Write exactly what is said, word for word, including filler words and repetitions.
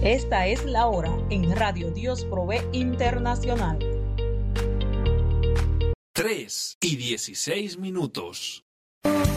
Esta es la hora en Radio Dios Provee Internacional. tres y dieciséis minutos.